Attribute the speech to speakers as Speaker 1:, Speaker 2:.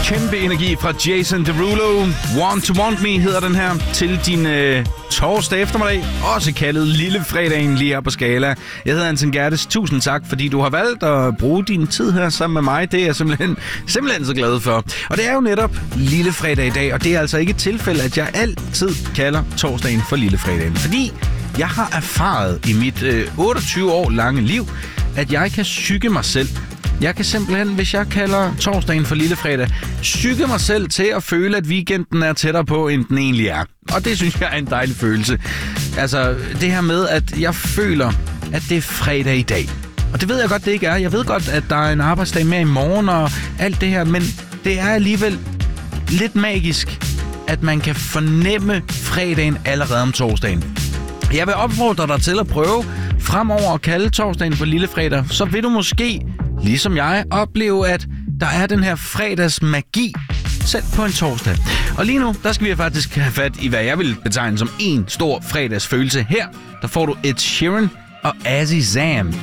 Speaker 1: kæmpe energi fra Jason Derulo. Want to Want Me hedder den her. Til din torsdag eftermiddag. Også kaldet Lille Fredagen lige her på Skala. Jeg hedder Anton Gertes. Tusind tak, fordi du har valgt at bruge din tid her sammen med mig. Det er jeg simpelthen så glad for. Og det er jo netop Lille Fredag i dag. Og det er altså ikke et tilfælde, at jeg altid kalder torsdagen for Lille Fredagen. Fordi jeg har erfaret i mit 28 år lange liv, at jeg kan psyke mig selv. Jeg kan simpelthen, hvis jeg kalder torsdagen for Lille Fredag, psyke mig selv til at føle, at weekenden er tættere på, end den egentlig er. Og det synes jeg er en dejlig følelse. Altså, det her med, at jeg føler, at det er fredag i dag. Og det ved jeg godt, det ikke er. Jeg ved godt, at der er en arbejdsdag mere i morgen og alt det her, men det er alligevel lidt magisk, at man kan fornemme fredagen allerede om torsdagen. Jeg vil opfordre dig til at prøve fremover at kalde torsdagen for Lille Fredag, så vil du måske, ligesom jeg, opleve, at der er den her fredagsmagi selv på en torsdag. Og lige nu, der skal vi faktisk have fat i, hvad jeg vil betegne som en stor fredagsfølelse. Her, der får du Ed Sheeran og Azzy Zam.